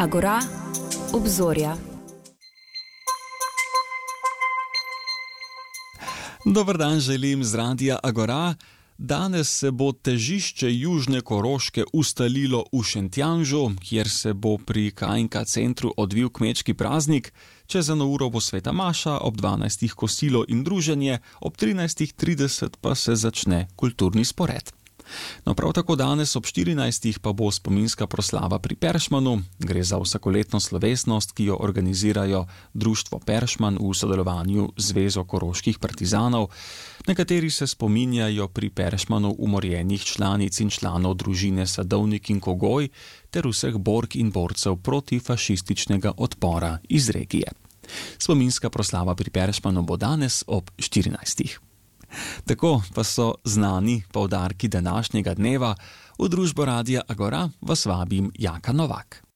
Agora, obzorja. Dober dan želim z Radia Agora. Danes se bo težišče Južne Koroške ustalilo v Šentjanžu, kjer se bo pri KNK centru odvil kmečki praznik. Čez 1 uro bo sveta maša, ob 12. kosilo in druženje, ob 13.30 pa se začne kulturni spored. No, prav tako danes ob 14. pa bo spominska proslava pri Peršmanu. Gre za vsakoletno slovesnost, ki jo organizirajo Društvo Peršman v sodelovanju z Zvezo koroških partizanov. Nekateri se spominjajo pri Peršmanu umorjenih članic in članov družine Sadovnik in Kogoj ter vseh bork in borcev protifašističnega odpora iz regije. Spominska proslava pri Peršmanu bo danes ob 14. Tako pa so znani poudarki današnjega dneva. V družbo Radia Agora vas vabim Jaka Novak.